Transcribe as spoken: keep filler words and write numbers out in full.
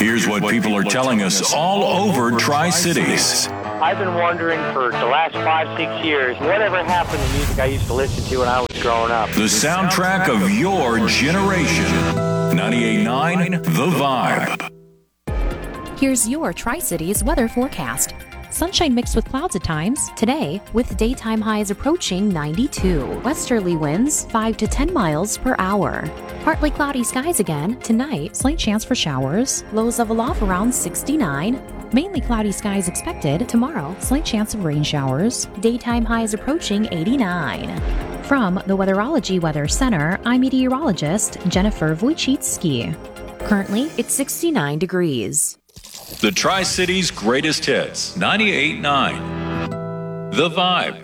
Here's what people are telling us all over Tri-Cities. I've been wondering for the last five, six years, whatever happened to music I used to listen to when I was growing up. The soundtrack of your generation. ninety-eight point nine The Vibe. Here's your Tri-Cities weather forecast. Sunshine mixed with clouds at times. Today, with daytime highs approaching ninety-two. Westerly winds five to ten miles per hour. Partly cloudy skies again. Tonight, slight chance for showers. Lows level off around sixty-nine. Mainly cloudy skies expected. Tomorrow, slight chance of rain showers. Daytime highs approaching eighty-nine. From the Weatherology Weather Center, I'm meteorologist Jennifer Wojcicki. Currently, it's sixty-nine degrees. The Tri-Cities greatest hits. ninety-eight point nine The Vibe.